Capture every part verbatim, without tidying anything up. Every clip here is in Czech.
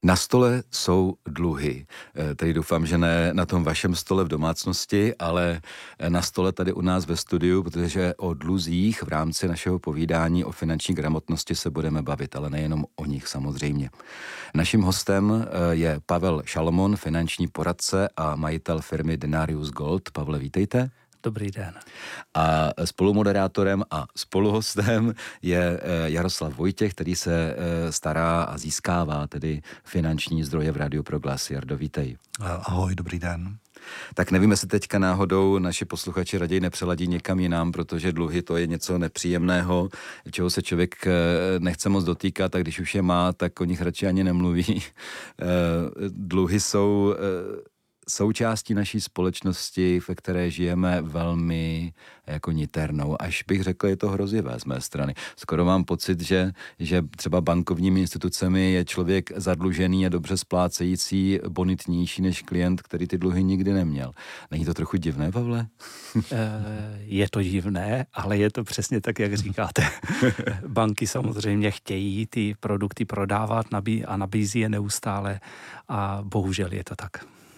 Na stole jsou dluhy. Tady doufám, že ne na tom vašem stole v domácnosti, ale na stole tady u nás ve studiu, protože o dluzích v rámci našeho povídání o finanční gramotnosti se budeme bavit, ale nejenom o nich samozřejmě. Naším hostem je Pavel Šalomon, finanční poradce a majitel firmy Denarius Gold. Pavle, vítejte. Dobrý den. A spolumoderátorem a spoluhostem je Jaroslav Vojtěch, který se stará a získává tedy finanční zdroje v Rádiu Proglas. Jardo, vítej. Ahoj, dobrý den. Tak nevím, jestli teďka náhodou naši posluchači raději nepřeladí někam jinam, protože dluhy to je něco nepříjemného, čeho se člověk nechce moc dotýkat, a když už je má, tak o nich radši ani nemluví. Dluhy jsou součástí naší společnosti, ve které žijeme, velmi jako niternou. Až bych řekl, je to hrozivé z mé strany. Skoro mám pocit, že, že třeba bankovními institucemi je člověk zadlužený a dobře splácející bonitnější než klient, který ty dluhy nikdy neměl. Není to trochu divné, Pavle? Je to divné, ale je to přesně tak, jak říkáte. Banky samozřejmě chtějí ty produkty prodávat a nabízí je neustále a bohužel je to tak.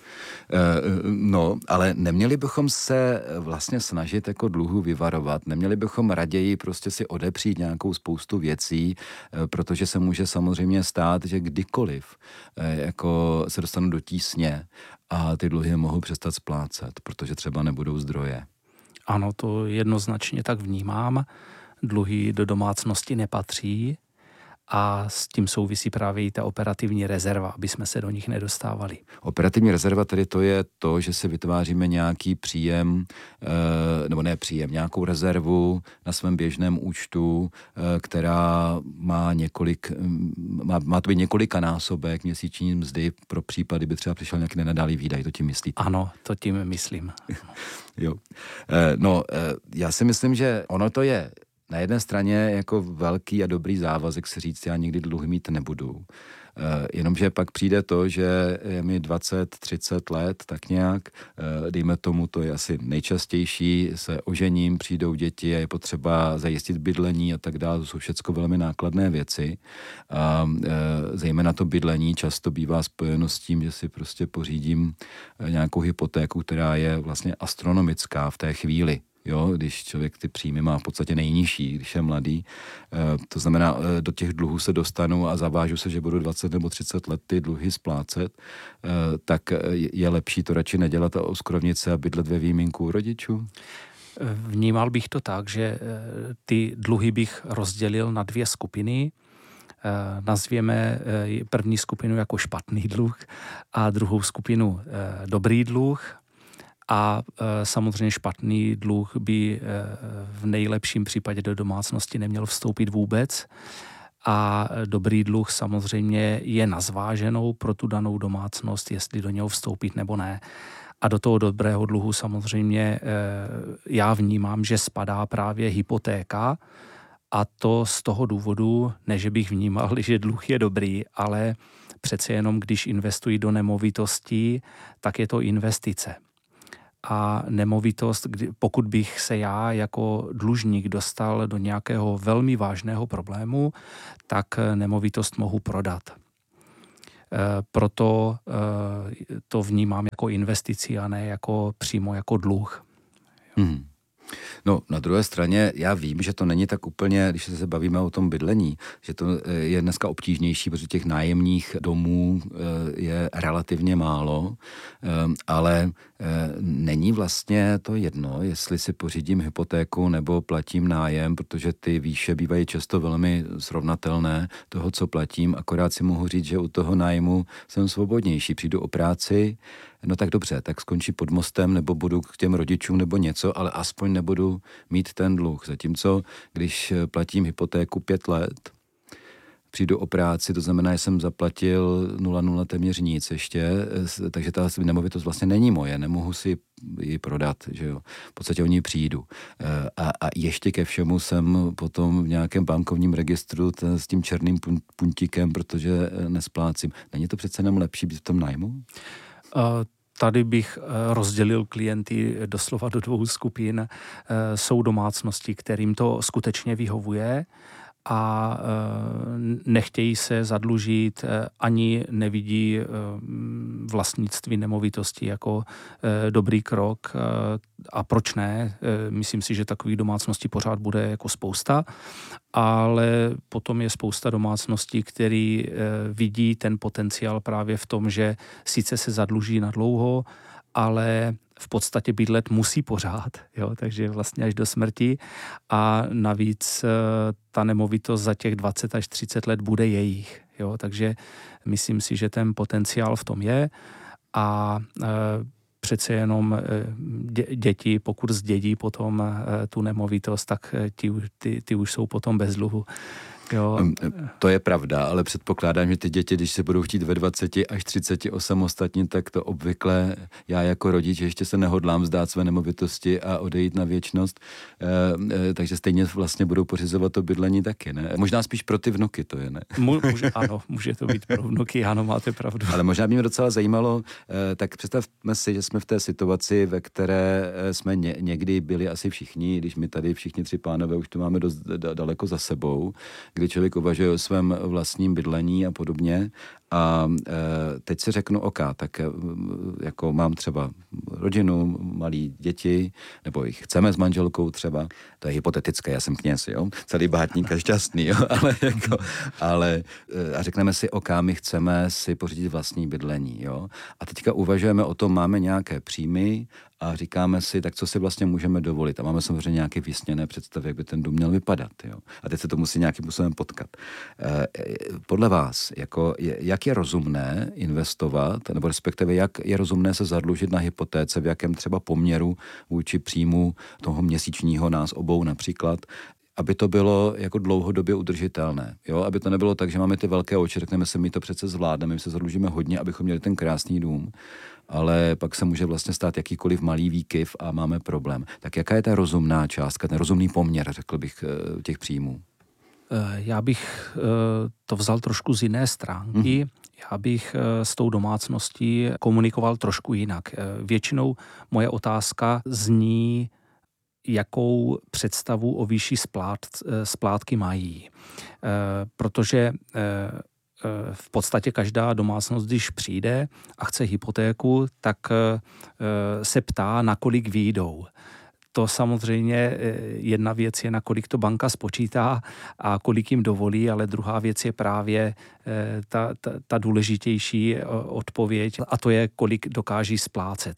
No, ale neměli bychom se vlastně snažit jako dluhu vyvarovat, neměli bychom raději prostě si odepřít nějakou spoustu věcí, protože se může samozřejmě stát, že kdykoliv jako se dostanu do tísně a ty dluhy mohou přestat splácet, protože třeba nebudou zdroje. Ano, to jednoznačně tak vnímám. Dluhy do domácnosti nepatří a s tím souvisí právě i ta operativní rezerva, aby jsme se do nich nedostávali. Operativní rezerva tedy to je to, že si vytváříme nějaký příjem, nebo ne příjem, nějakou rezervu na svém běžném účtu, která má několik, má, má to být několika násobek měsíční mzdy pro případ, kdyby třeba přišel nějaký nenadálý výdaj, to tím myslíte? Ano, to tím myslím. Jo. No, já si myslím, že ono to je na jedné straně jako velký a dobrý závazek si říct, já nikdy dluhy mít nebudu. Jenomže pak přijde to, že je mi dvacet třicet let, tak nějak, dejme tomu, to je asi nejčastější, se ožením, přijdou děti a je potřeba zajistit bydlení a tak dále, to jsou všechno velmi nákladné věci. A zejména to bydlení často bývá spojeno s tím, že si prostě pořídím nějakou hypotéku, která je vlastně astronomická v té chvíli. Jo, když člověk ty příjmy má v podstatě nejnižší, když je mladý. E, to znamená, e, do těch dluhů se dostanu a zavážu se, že budu dvacet nebo třicet let ty dluhy splácet, e, tak je lepší to radši nedělat a oskrovnit se a bydlet ve výjimku rodičů? Vnímal bych to tak, že ty dluhy bych rozdělil na dvě skupiny. Nazvěme první skupinu jako špatný dluh a druhou skupinu dobrý dluh. A e, samozřejmě špatný dluh by e, v nejlepším případě do domácnosti neměl vstoupit vůbec. A dobrý dluh samozřejmě je na zváženou pro tu danou domácnost, jestli do něho vstoupit nebo ne. A do toho dobrého dluhu samozřejmě e, já vnímám, že spadá právě hypotéka. A to z toho důvodu, ne že bych vnímal, že dluh je dobrý, ale přece jenom, když investuji do nemovitostí, tak je to investice. A nemovitost, pokud bych se já jako dlužník dostal do nějakého velmi vážného problému, tak nemovitost mohu prodat. E, proto e, to vnímám jako investici a ne jako přímo jako dluh. Hmm. No, na druhé straně já vím, že to není tak úplně, když se bavíme o tom bydlení, že to je dneska obtížnější, protože těch nájemních domů je relativně málo, ale není vlastně to jedno, jestli si pořídím hypotéku nebo platím nájem, protože ty výše bývají často velmi srovnatelné toho, co platím, akorát si mohu říct, že u toho nájmu jsem svobodnější, přijdu o práci, no tak dobře, tak skončí pod mostem, nebo budu k těm rodičům nebo něco, ale aspoň nebudu mít ten dluh. Zatímco, když platím hypotéku pět let, přijdu o práci, to znamená, že jsem zaplatil nula nula téměř nic ještě, takže ta nemovitost vlastně není moje, nemohu si ji prodat, že jo. V podstatě o ní přijdu. A, a ještě ke všemu jsem potom v nějakém bankovním registru t- s tím černým puntíkem, protože nesplácím. Není to přece jenom lepší být v tom nájmu? Uh... Tady bych rozdělil klienty doslova do dvou skupin. Jsou domácnosti, kterým to skutečně vyhovuje a nechtějí se zadlužit, ani nevidí vlastnictví nemovitosti jako dobrý krok. A proč ne? Myslím si, že takových domácností pořád bude jako spousta, ale potom je spousta domácností, který vidí ten potenciál právě v tom, že sice se zadluží na dlouho, ale v podstatě bydlet musí pořád, jo, takže vlastně až do smrti a navíc ta nemovitost za těch dvacet až třicet let bude jejich, jo, takže myslím si, že ten potenciál v tom je a e, přece jenom dě, děti, pokud zdědí potom e, tu nemovitost, tak ti, ty, ty už jsou potom bez dluhu. Jo. To je pravda, ale předpokládám, že ty děti, když se budou chtít ve dvaceti až třiceti osamostatnit, tak to obvykle já jako rodič ještě se nehodlám vzdát své nemovitosti a odejít na věčnost, e, e, takže stejně vlastně budou pořizovat to bydlení taky, ne? Možná spíš pro ty vnuky to je, ne? Může, ano, může to být pro vnuky, ano, máte pravdu. Ale možná by mě docela zajímalo, e, tak představme si, že jsme v té situaci, ve které jsme ně, někdy byli asi všichni, když my tady všichni tři pánové už to máme dost da, daleko za sebou, kdy člověk uvažuje o svém vlastním bydlení a podobně. A e, teď si řeknu, OK, tak e, jako mám třeba rodinu, malí děti, nebo jich chceme s manželkou třeba, to je hypotetické, já jsem kněz, jo, celý bátník a šťastný, jo, ale jako, ale e, a řekneme si, OK, my chceme si pořídit vlastní bydlení, jo, a teďka uvažujeme o tom, máme nějaké příjmy a říkáme si, tak co si vlastně můžeme dovolit. A máme samozřejmě nějaké vysněné představy, jak by ten dům měl vypadat, jo. A teď se to musí nějakým způsobem potkat. E, podle vás, jako, jak je rozumné investovat, nebo respektive jak je rozumné se zadlužit na hypotéce, v jakém třeba poměru vůči příjmu toho měsíčního nás obou například, aby to bylo jako dlouhodobě udržitelné. Jo? Aby to nebylo tak, že máme ty velké oči, řekneme se, my to přece zvládneme, my se zadlužíme hodně, abychom měli ten krásný dům, ale pak se může vlastně stát jakýkoliv malý výkyv a máme problém. Tak jaká je ta rozumná částka, ten rozumný poměr, řekl bych, těch příjmů? Já bych to vzal trošku z jiné stránky. Hmm. Já bych s tou domácností komunikoval trošku jinak. Většinou moje otázka zní, jakou představu o výši splát, splátky mají. Protože v podstatě každá domácnost, když přijde a chce hypotéku, tak se ptá, na kolik výjdou. To samozřejmě jedna věc je, na kolik to banka spočítá a kolik jim dovolí, ale druhá věc je právě ta, ta, ta důležitější odpověď a to je, kolik dokáží splácet.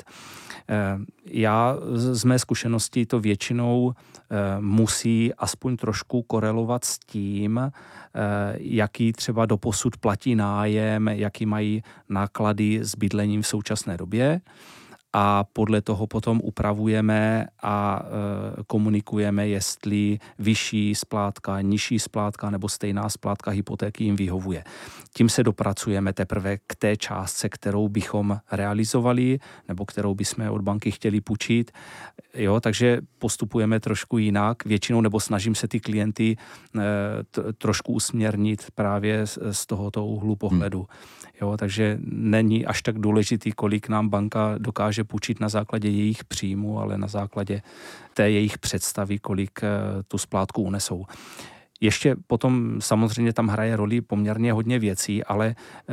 Já z mé zkušenosti to většinou musí aspoň trošku korelovat s tím, jaký třeba doposud platí nájem, jaký mají náklady s bydlením v současné době. A podle toho potom upravujeme a e, komunikujeme, jestli vyšší splátka, nižší splátka nebo stejná splátka hypotéky jim vyhovuje. Tím se dopracujeme teprve k té částce, kterou bychom realizovali nebo kterou bychom od banky chtěli půjčit. Jo, takže postupujeme trošku jinak většinou, nebo snažím se ty klienty e, t, trošku usměrnit právě z, z tohoto úhlu pohledu. Hmm. Jo, takže není až tak důležitý, kolik nám banka dokáže půjčit na základě jejich příjmu, ale na základě té jejich představy, kolik tu splátku unesou. Ještě potom samozřejmě tam hraje roli poměrně hodně věcí, ale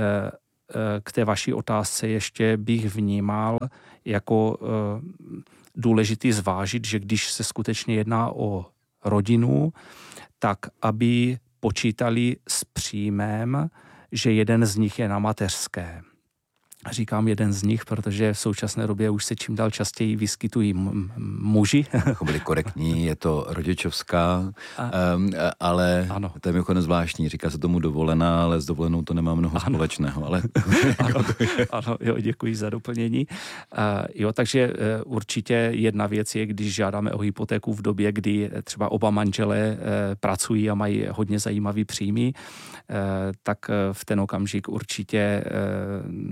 k té vaší otázce ještě bych vnímal jako důležitý zvážit, že když se skutečně jedná o rodinu, tak aby počítali s příjmem, že jeden z nich je na mateřské. Říkám jeden z nich, protože v současné době už se čím dál častěji vyskytují m- muži. Byli korektní, je to rodičovská, a, um, ale ano. To je mimochodem zvláštní. Říká se tomu dovolená, ale s dovolenou to nemá mnoho ano. společného. Ale... ano, ano, jo, děkuji za doplnění. Uh, jo, takže uh, určitě jedna věc je, když žádáme o hypotéku v době, kdy třeba oba manželé uh, pracují a mají hodně zajímavý příjmy, uh, tak uh, v ten okamžik určitě uh,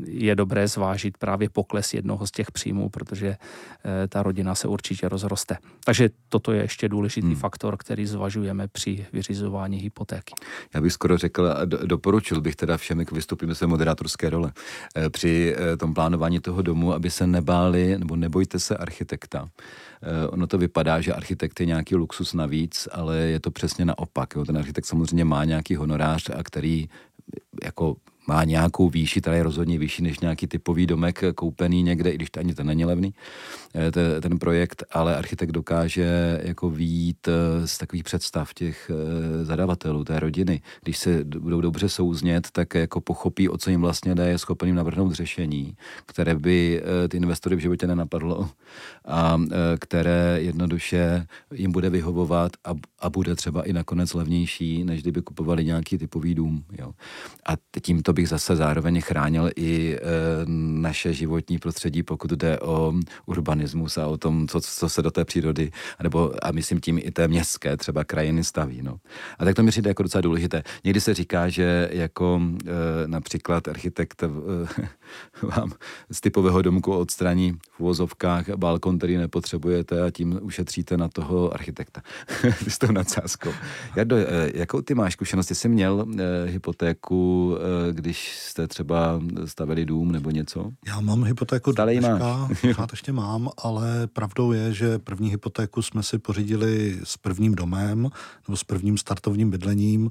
je dobré zvážit právě pokles jednoho z těch příjmů, protože ta rodina se určitě rozroste. Takže toto je ještě důležitý hmm. faktor, který zvažujeme při vyřizování hypotéky. Já bych skoro řekl a doporučil bych teda všem, jak vystupíme se moderátorské role, při tom plánování toho domu, aby se nebáli, nebo nebojte se architekta. Ono to vypadá, že architekt je nějaký luxus navíc, ale je to přesně naopak. Jo. Ten architekt samozřejmě má nějaký honorář, a který jako má nějakou výši, která je rozhodně vyšší než nějaký typový domek koupený někde, i když to ani to není levný, ten projekt, ale architekt dokáže jako vyjít z takových představ těch zadavatelů, té rodiny. Když se budou dobře souznět, tak jako pochopí, o co jim vlastně jde, je schopen jim navrhnout řešení, které by ty investory v životě nenapadlo a které jednoduše jim bude vyhovovat a, a bude třeba i nakonec levnější, než kdyby kupovali nějaký typový dům. Jo. A tímto bych zase zároveň chránil i e, naše životní prostředí, pokud jde o urbanismus a o tom, co, co se do té přírody, nebo a myslím tím i té městské třeba krajiny staví. No. A tak to mi přijde jako docela důležité. Někdy se říká, že jako e, například architekt e, vám z typového domku odstraní v uvozovkách balkon, který nepotřebujete a tím ušetříte na toho architekta. S tou nadsázkou. Jardo, e, jakou ty máš zkušenost? Jsi měl e, hypotéku, e, když jste třeba stavili dům nebo něco? Já mám hypotéku do dneška, pořád ještě mám, ale pravdou je, že první hypotéku jsme si pořídili s prvním domem nebo s prvním startovním bydlením.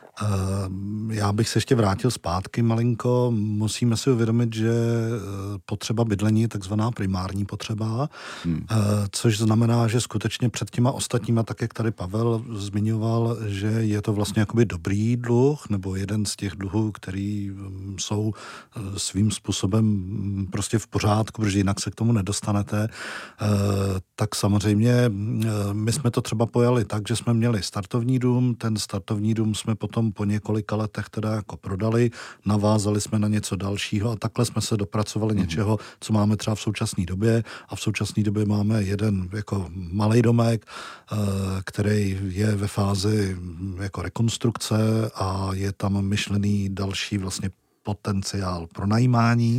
Já bych se ještě vrátil zpátky malinko. Musíme si uvědomit, že potřeba bydlení je takzvaná primární potřeba, hmm. což znamená, že skutečně před těma ostatníma, tak jak tady Pavel zmiňoval, že je to vlastně jakoby dobrý dluh, nebo jeden z těch dluhů, který jsou svým způsobem prostě v pořádku, protože jinak se k tomu nedostanete, tak samozřejmě my jsme to třeba pojali tak, že jsme měli startovní dům, ten startovní dům jsme potom po několika letech teda jako prodali, navázali jsme na něco dalšího a takhle jsme se dopracovali mm. něčeho, co máme třeba v současné době a v současné době máme jeden jako malej domek, který je ve fázi jako rekonstrukce a je tam myšlený další vlastně potenciál pro najímání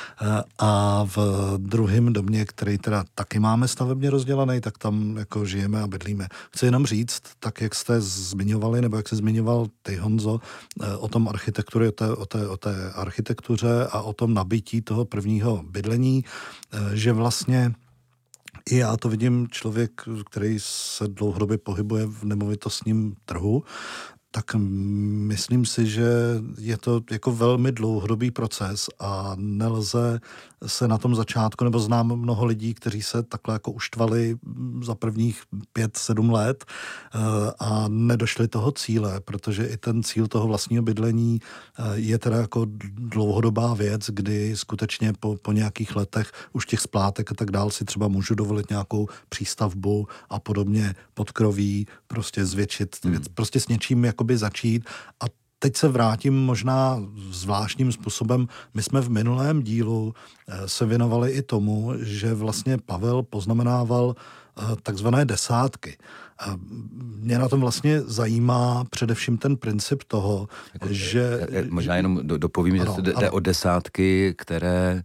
a v druhém domě, který teda taky máme stavebně rozdělaný, tak tam jako žijeme a bydlíme. Chci jenom říct, tak jak jste zmiňovali, nebo jak jsi zmiňoval ty, Honzo, o tom architektuře, o té, o té, o té architektuře a o tom nabití toho prvního bydlení, že vlastně i já to vidím člověk, který se dlouhodobě pohybuje v nemovitostním trhu, tak myslím si, že je to jako velmi dlouhodobý proces a nelze se na tom začátku, nebo znám mnoho lidí, kteří se takhle jako uštvali za prvních pět, sedm let a nedošli toho cíle, protože i ten cíl toho vlastního bydlení je teda jako dlouhodobá věc, kdy skutečně po, po nějakých letech už těch splátek a tak dál si třeba můžu dovolit nějakou přístavbu a podobně podkroví, prostě zvětšit, hmm. prostě s něčím jakoby začít. A teď se vrátím možná zvláštním způsobem. My jsme v minulém dílu se věnovali i tomu, že vlastně Pavel poznamenával takzvané desátky. A mě na tom vlastně zajímá především ten princip toho, jako, že... Možná jenom dopovím, ano, že jde ano. o desátky, které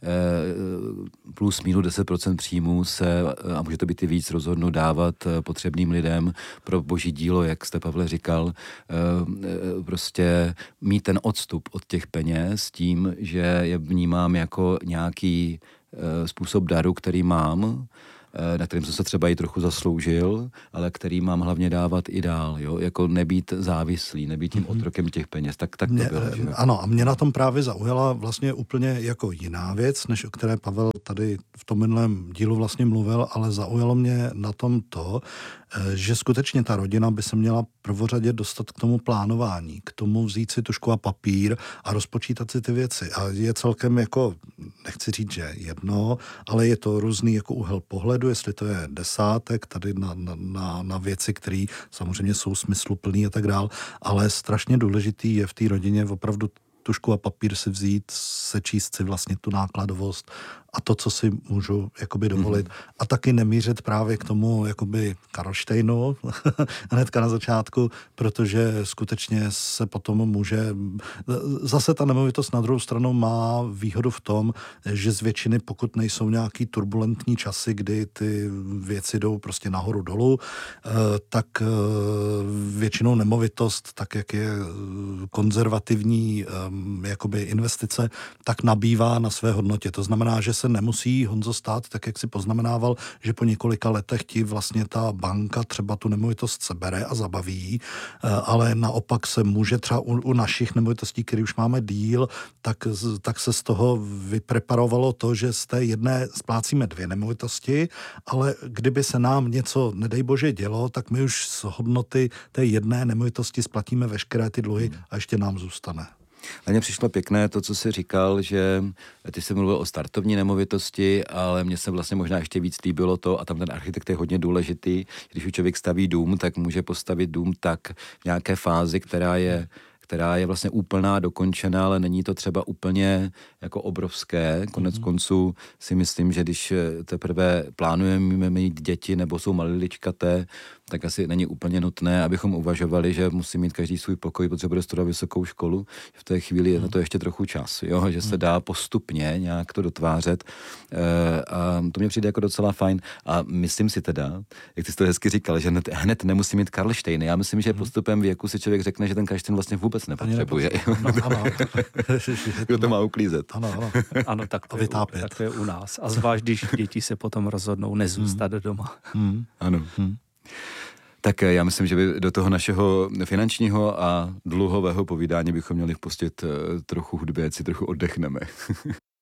plus minus deset procent příjmů se, a může to být i víc, rozhodnou dávat potřebným lidem pro boží dílo, jak jste, Pavle, říkal, prostě mít ten odstup od těch peněz tím, že je vnímám jako nějaký způsob daru, který mám, na kterým jsem se třeba i trochu zasloužil, ale který mám hlavně dávat i dál, jo? Jako nebýt závislý, nebýt tím otrokem těch peněz. Tak, tak to mě, bylo, že? Ano, a mě na tom právě zaujala vlastně úplně jako jiná věc, než o které Pavel tady v tom minulém dílu vlastně mluvil, ale zaujalo mě na tom to, že skutečně ta rodina by se měla prvořadě dostat k tomu plánování, k tomu vzít si tužku a papír a rozpočítat si ty věci. A je celkem jako, nechci říct, že jedno, ale je to různý jako úhel pohledu, jestli to je desátek tady na, na, na věci, které samozřejmě jsou smysluplný a tak dál, ale strašně důležitý je v té rodině opravdu tužku a papír si vzít, sečíst si vlastně tu nákladovost a to, co si můžu jakoby dovolit. Mm-hmm. A taky nemířit právě k tomu jakoby Karlštejnu hnedka na začátku, protože skutečně se potom může... Zase ta nemovitost na druhou stranu má výhodu v tom, že z většiny, pokud nejsou nějaký turbulentní časy, kdy ty věci jdou prostě nahoru dolů, tak většinou nemovitost, tak jak je konzervativní jakoby investice, tak nabývá na své hodnotě. To znamená, že se nemusí, Honzo, stát, tak jak si poznamenával, že po několika letech ti vlastně ta banka třeba tu nemovitost sebere a zabaví, ale naopak se může třeba u, u našich nemovitostí, které už máme díl, tak, tak se z toho vypreparovalo to, že z té jedné splácíme dvě nemovitosti, ale kdyby se nám něco, nedej bože, dělo, tak my už z hodnoty té jedné nemovitosti splatíme veškeré ty dluhy a ještě nám zůstane. A mně přišlo pěkné to, co jsi říkal, že ty jsi mluvil o startovní nemovitosti, ale mně se vlastně možná ještě víc líbilo to, a tam ten architekt je hodně důležitý, když člověk staví dům, tak může postavit dům tak v nějaké fázi, která je která je vlastně úplná, dokončená, ale není to třeba úplně jako obrovské. Konec mm-hmm. konců si myslím, že když teprve plánujeme mít děti nebo jsou maliličkaté, tak asi není úplně nutné, abychom uvažovali, že musí mít každý svůj pokoj, protože bude studovat vysokou školu. V té chvíli je na to ještě trochu čas, jo? Že se dá postupně nějak to dotvářet. E, a to mě přijde jako docela fajn. A myslím si teda, jak ty jsi to hezky říkal, že hned, hned nemusí mít Karlštejny. Já myslím, že postupem věku si člověk řekne, že ten Karlštejn vlastně vůbec nepotřebuje. No, ano. Kdo to má uklízet. Ano, ano. Ano, tak to, je, tak to je u nás. A zvlášť, když děti se potom rozhodnou nezůstat hmm. doma. Hmm. Ano. Hmm. Tak já myslím, že by do toho našeho finančního a dluhového povídání bychom měli vpustit trochu hudby, ať si trochu oddechneme.